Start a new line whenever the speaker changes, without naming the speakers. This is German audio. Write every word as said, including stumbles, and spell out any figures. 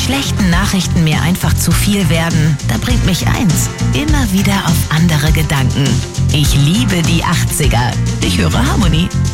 schlechten Nachrichten mir einfach zu viel werden, da bringt mich eins immer wieder auf andere Gedanken. Ich liebe die achtziger. Ich höre Harmonie.